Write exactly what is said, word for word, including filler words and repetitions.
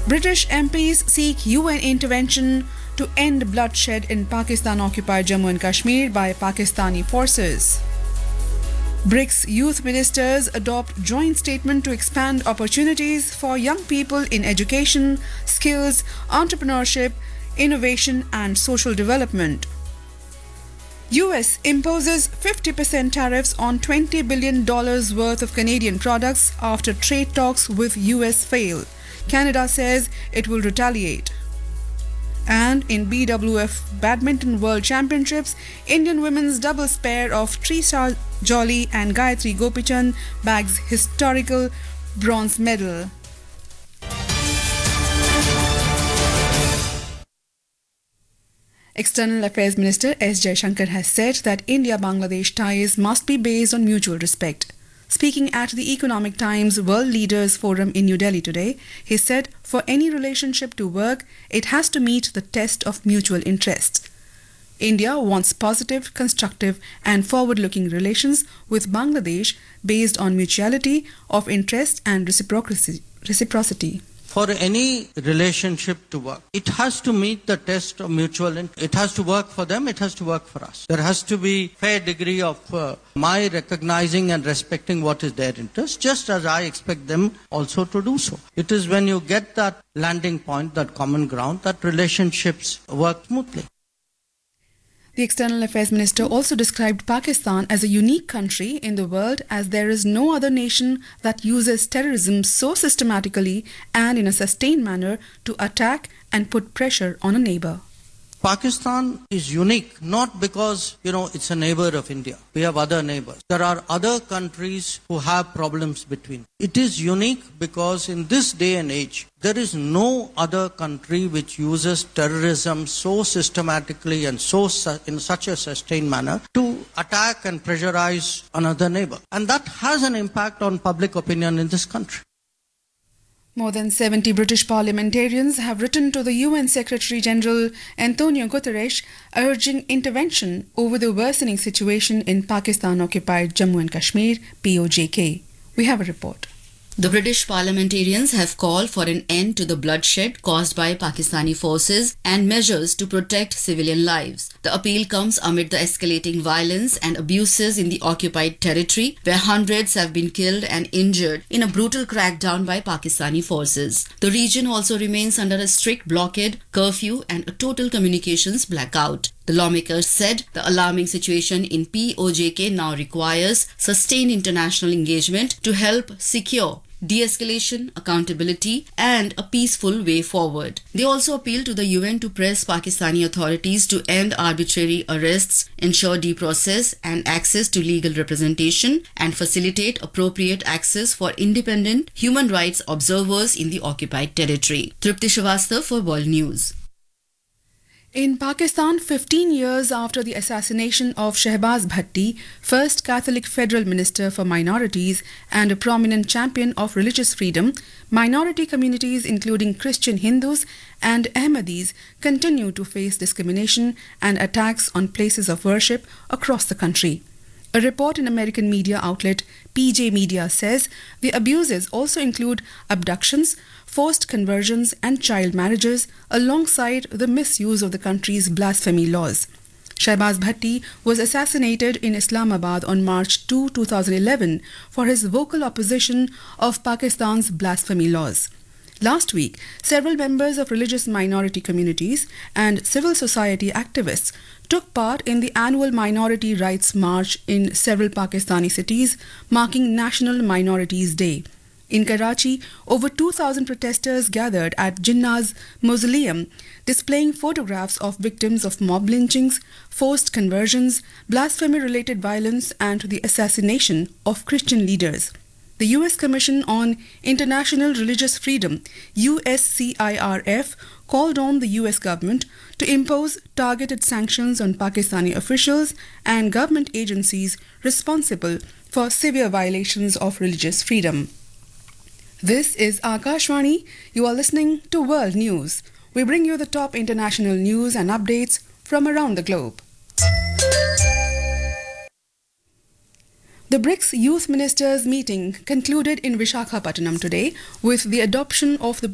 British M Ps seek U N intervention to end bloodshed in Pakistan-occupied Jammu and Kashmir by Pakistani forces. BRICS youth ministers adopt joint statement to expand opportunities for young people in education, skills, entrepreneurship, innovation and social development. U S imposes fifty percent tariffs on twenty billion dollars worth of Canadian products after trade talks with U S fail. Canada says it will retaliate. And in B W F Badminton World Championships, Indian women's doubles pair of Trisha Jolly and Gayatri Gopichand bags historical bronze medal. External Affairs Minister S. Jaishankar has said that India-Bangladesh ties must be based on mutual respect. Speaking at the Economic Times World Leaders Forum in New Delhi today, he said for any relationship to work, it has to meet the test of mutual interest. India wants positive, constructive and forward-looking relations with Bangladesh based on mutuality of interest and reciprocity. reciprocity. For any relationship to work, it has to meet the test of mutual interest. It has to work for them, it has to work for us. There has to be fair degree of uh, my recognizing and respecting what is their interest, just as I expect them also to do so. It is when you get that landing point, that common ground, that relationships work smoothly. The External Affairs Minister also described Pakistan as a unique country in the world as there is no other nation that uses terrorism so systematically and in a sustained manner to attack and put pressure on a neighbor. Pakistan is unique not because, you know, it's a neighbor of India. We have other neighbors. There are other countries who have problems between. It is unique because in this day and age, there is no other country which uses terrorism so systematically and so su- in such a sustained manner to attack and pressurize another neighbor. And that has an impact on public opinion in this country. More than seventy British parliamentarians have written to the U N Secretary-General Antonio Guterres urging intervention over the worsening situation in Pakistan-occupied Jammu and Kashmir, P O J K. We have a report. The British parliamentarians have called for an end to the bloodshed caused by Pakistani forces and measures to protect civilian lives. The appeal comes amid the escalating violence and abuses in the occupied territory, where hundreds have been killed and injured in a brutal crackdown by Pakistani forces. The region also remains under a strict blockade, curfew, and a total communications blackout. The lawmakers said the alarming situation in P O J K now requires sustained international engagement to help secure de-escalation, accountability, and a peaceful way forward. They also appeal to the U N to press Pakistani authorities to end arbitrary arrests, ensure due process and access to legal representation, and facilitate appropriate access for independent human rights observers in the occupied territory. Tripti Srivastava for World News. In Pakistan, fifteen years after the assassination of Shehbaz Bhatti, first Catholic federal minister for minorities and a prominent champion of religious freedom, minority communities including Christian Hindus and Ahmadis continue to face discrimination and attacks on places of worship across the country. A report in American media outlet P J Media says the abuses also include abductions, forced conversions and child marriages alongside the misuse of the country's blasphemy laws. Shehbaz Bhatti was assassinated in Islamabad on March second, two thousand eleven for his vocal opposition of Pakistan's blasphemy laws. Last week, several members of religious minority communities and civil society activists took part in the annual Minority Rights March in several Pakistani cities, marking National Minorities Day. In Karachi, over two thousand protesters gathered at Jinnah's mausoleum, displaying photographs of victims of mob lynchings, forced conversions, blasphemy-related violence, and the assassination of Christian leaders. The U S Commission on International Religious Freedom, U S C I R F, called on the U S government to impose targeted sanctions on Pakistani officials and government agencies responsible for severe violations of religious freedom. This is Akashvani. You are listening to World News. We bring you the top international news and updates from around the globe. The BRICS Youth Ministers meeting concluded in Visakhapatnam today with the adoption of the